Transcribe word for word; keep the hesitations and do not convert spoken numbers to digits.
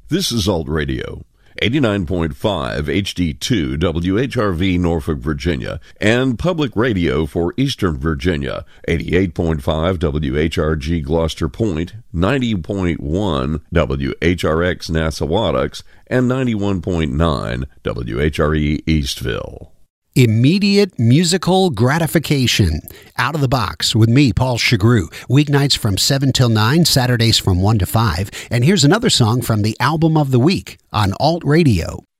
This is Alt Radio, eighty-nine point five H D two W H R V Norfolk, Virginia, and Public Radio for Eastern Virginia, eighty-eight point five W H R G Gloucester Point, ninety point one W H R X Nassawadox, and ninety-one point nine W H R E Eastville. Immediate musical gratification. Out of the Box with me, Paul Chagru. Weeknights from seven till nine, Saturdays from one to five. And here's another song from the album of the week on Alt Radio.